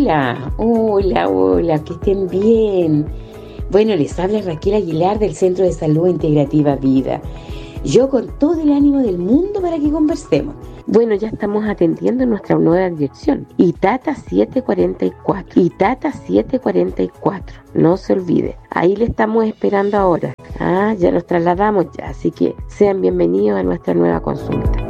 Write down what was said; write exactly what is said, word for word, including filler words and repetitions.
Hola, hola, hola, que estén bien. Bueno, les habla Raquel Aguilar del Centro de Salud Integrativa Vida. Yo con todo el ánimo del mundo para que conversemos. Bueno, ya estamos atendiendo nuestra nueva dirección. Itata setecientos cuarenta y cuatro. Itata setecientos cuarenta y cuatro. No se olvide. Ahí le estamos esperando ahora. Ah, ya nos trasladamos ya. Así que sean bienvenidos a nuestra nueva consulta.